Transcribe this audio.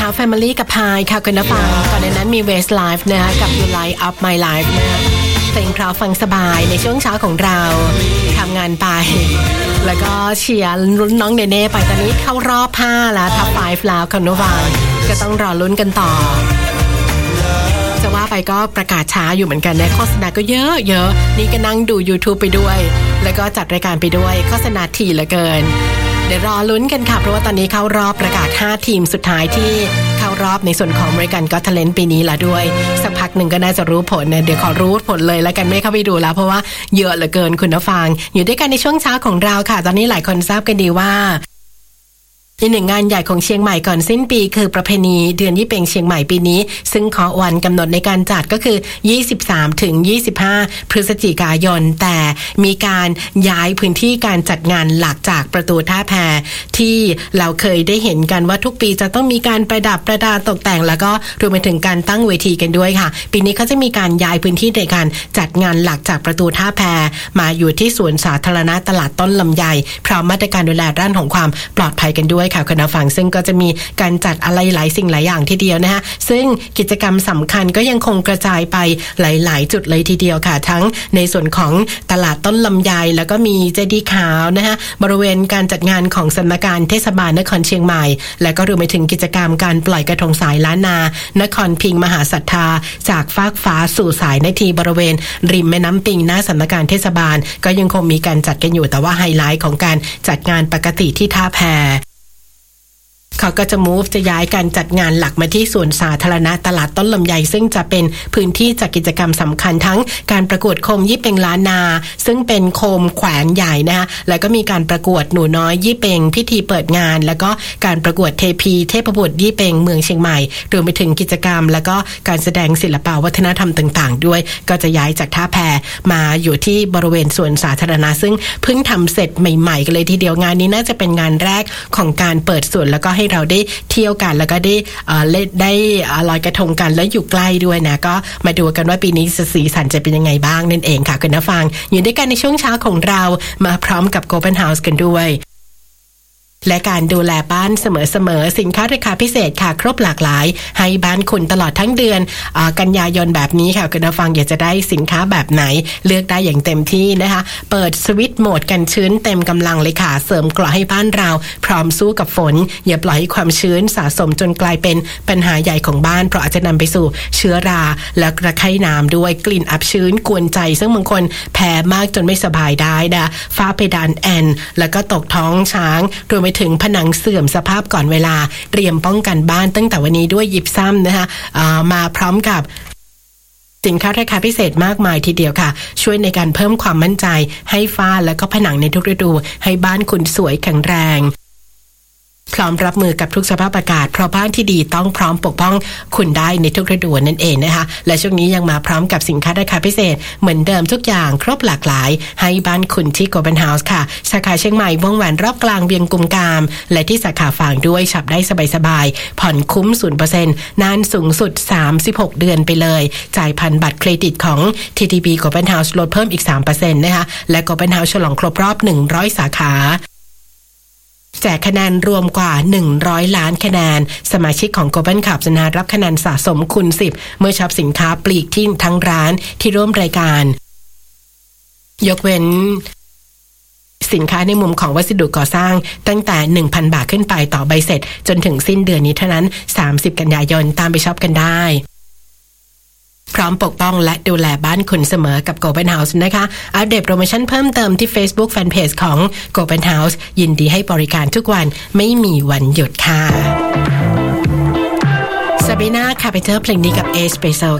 นะคะ Family กับ Pi ค่ะคุณผู้ฟังก่อนในนั้นมี Westlife นะคะกับ You Light Up My Life นะคะเพลงเพราะฟังสบายในช่วงเช้าของเราทำงานไปแล้วก็เชียร์ลุ้นน้องเนเน่ไปตอนนี้เข้ารอบ5แล้วท็อป5แล้วคุณผู้ฟังก็ต้องรอลุ้นกันต่อจะว่าไปก็ประกาศช้าอยู่เหมือนกันนะโฆษณาก็เยอะนี่ก็นั่งดู YouTube ไปด้วยแล้วก็จัดรายการไปด้วยโฆษณาถี่เหลือเกินเดี๋ยวรอลุ้นกันค่ะเพราะว่าตอนนี้เข้ารอบประกาศ5ทีมสุดท้ายที่เข้ารอบในส่วนของ American Got Talent ปีนี้ละด้วยสักพักหนึ่งก็น่าจะรู้ผลเนี่ยเดี๋ยวขอรู้ผลเลยแล้วกันไม่เข้าไปดูแล้วเพราะว่าเยอะเหลือเกินคุณผู้ฟังอยู่ด้วยกันในช่วงเช้าของเราค่ะตอนนี้หลายคนทราบกันดีว่าอีกหนึ่งงานใหญ่ของเชียงใหม่ก่อนสิ้นปีคือประเพณีเดือนยี่เปงเชียงใหม่ปีนี้ซึ่งขอวันกำหนดในการจัดก็คือ23ถึง25พฤศจิกายนแต่มีการย้ายพื้นที่การจัดงานหลักจากประตูท่าแพที่เราเคยได้เห็นกันว่าทุกปีจะต้องมีการประดับประดาตกแต่งแล้วก็รวมไปถึงการตั้งเวทีกันด้วยค่ะปีนี้เขาจะมีการย้ายพื้นที่ในการจัดงานหลักจากประตูท่าแพมาอยู่ที่สวนสาธารณะตลาดต้นลำไยพร้อมมาตรการดูแลด้านของความปลอดภัยกันด้วยค่ะคุณผู้ฟังซึ่งก็จะมีการจัดอะไรหลายสิ่งหลายอย่างทีเดียวนะคะซึ่งกิจกรรมสำคัญก็ยังคงกระจายไปหลายๆจุดเลยทีเดียวค่ะทั้งในส่วนของตลาดต้นลำไยแล้วก็มีเจดีย์ขาวนะคะบริเวณการจัดงานของสำนักงานเทศบาลนครเชียงใหม่และก็รวมไปถึงกิจกรรมการปล่อยกระทงสายล้านนานครพิงค์มหาศรัทธาจากฟากฟ้าสู่สายนาทีบริเวณริมแม่น้ำปิงหน้าสำนักงานเทศบาลก็ยังคงมีการจัดกันอยู่แต่ว่าไฮไลท์ของการจัดงานปกติที่ท่าแพเขาก็จะ move จะย้ายการจัดงานหลักมาที่สวนสาธารณะตลาดต้นลำไยซึ่งจะเป็นพื้นที่จัดกิจกรรมสำคัญทั้งการประกวดโคมยี่เปงล้านนาซึ่งเป็นโคมแขวนใหญ่นะคะแล้วก็มีการประกวดหนูน้อยยี่เปงพิธีเปิดงานแล้วก็การประกวดเทพีเทพบุตรยี่เปงเมืองเชียงใหม่รวมไปถึงกิจกรรมแล้วก็การแสดงศิลปวัฒนธรรมต่างๆด้วยก็จะย้ายจากท่าแพมาอยู่ที่บริเวณสวนสาธารณะซึ่งเพิ่งทำเสร็จใหม่ๆกันเลยทีเดียวงานนี้น่าจะเป็นงานแรกของการเปิดสวนแล้วก็ให้เราได้เที่ยวกันแล้วก็ได้ลอยกระทงกันแล้วอยู่ใกล้ด้วยนะก็มาดูกันว่าปีนี้สีสันจะเป็นยังไงบ้างนั่นเองค่ะคุณผู้ฟังอยู่ด้วยกันในช่วงเช้าของเรามาพร้อมกับ Open House กันด้วยและการดูแลบ้านเสมอสินค้าราคาพิเศษค่ะครบหลากหลายให้บ้านคุณตลอดทั้งเดือนกันยายนแบบนี้ค่ะคุณผู้ฟังอยากจะได้สินค้าแบบไหนเลือกได้อย่างเต็มที่นะคะเปิดสวิตช์โหมดกันชื้นเต็มกำลังเลยค่ะเสริมเกราะให้บ้านเราพร้อมสู้กับฝนอย่าปล่อยให้ความชื้นสะสมจนกลายเป็นปัญหาใหญ่ของบ้านเพราะอาจจะนำไปสู่เชื้อราและระคายน้ำด้วยกลิ่นอับชื้นกวนใจซึ่งบางคนแพ้มากจนไม่สบายได้นะฝ้าเพดานแอนแล้วก็ตกท้องช้างรวมไปถึงผนังเสื่อมสภาพก่อนเวลาเตรียมป้องกันบ้านตั้งแต่วันนี้ด้วยยิปซัมนะคะมาพร้อมกับสินค้าราคาพิเศษมากมายทีเดียวค่ะช่วยในการเพิ่มความมั่นใจให้ฝ้าและก็ผนังในทุกฤดูให้บ้านคุณสวยแข็งแรงพร้อมรับมือกับทุกสภาพอากาศเพราะบ้านที่ดีต้องพร้อมปกป้องคุณได้ในทุกฤดูนั่นเองนะคะและช่วงนี้ยังมาพร้อมกับสินค้าราคาพิเศษเหมือนเดิมทุกอย่างครบหลากหลายให้บ้านคุณที่ Open House ค่ะสาขาเชียงใหม่วงแหวนรอบกลางเวียงกุมกามและที่สาขาฝางด้วยฉับได้สบายๆผ่อนคุ้ม 0% นานสูงสุด36เดือนไปเลยจ่ายผ่านบัตรเครดิตของ TTB Open House ลดเพิ่มอีก 3% นะคะและ Open House ฉลองครบรอบ100สาขาแจกคะแนนรวมกว่า100ล้านคะแนนสมาชิกของ Open Club จะรับคะแนนสะสมคูณ10เมื่อช็อปสินค้าปลีกที่ทั้งร้านที่ร่วมรายการยกเว้นสินค้าในมุมของวัสดุก่อสร้างตั้งแต่ 1,000 บาทขึ้นไปต่อใบเสร็จจนถึงสิ้นเดือนนี้เท่านั้น30กันยายนตามไปช็อปกันได้พร้อมปกป้องและดูแลบ้านคุณเสมอกับ Open House นะคะอัปเดตโปรโมชั่นเพิ่มเติมที่ Facebook Fanpage ของ Open House ยินดีให้บริการทุกวันไม่มีวันหยุดค่ะ Sabrina Carpenter เพลงนี้กับ Espresso